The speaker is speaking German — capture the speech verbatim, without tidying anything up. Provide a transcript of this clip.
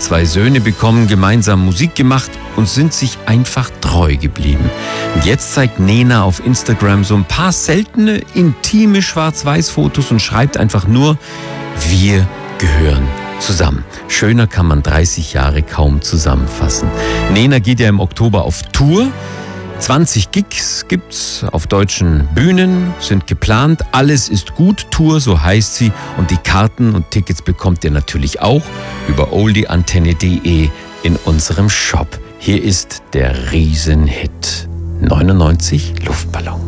zwei Söhne bekommen, gemeinsam Musik gemacht und sind sich einfach treu geblieben. Und jetzt zeigt Nena auf Instagram so ein paar seltene, intime Schwarz-Weiß-Fotos und schreibt einfach nur: Wir gehören zusammen. Schöner kann man dreißig Jahre kaum zusammenfassen. Nena geht ja im Oktober auf Tour. zwanzig Gigs gibt's auf deutschen Bühnen, sind geplant. Alles ist gut Tour, so heißt sie. Und die Karten und Tickets bekommt ihr natürlich auch über oldieantenne punkt de in unserem Shop. Hier ist der Riesenhit neunundneunzig Luftballon.